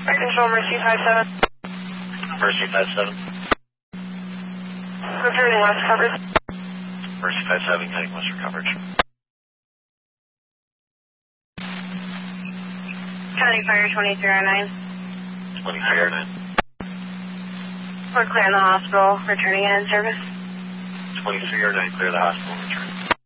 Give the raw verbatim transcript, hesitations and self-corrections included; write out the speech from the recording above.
Air Control, Mercy five seven. Mercy five seven. Returning west coverage. Mercy five seven, getting western coverage. County Fire twenty-three oh nine. twenty-three oh nine. We're clearing the hospital, returning in service. twenty-three oh nine, clear the hospital, return.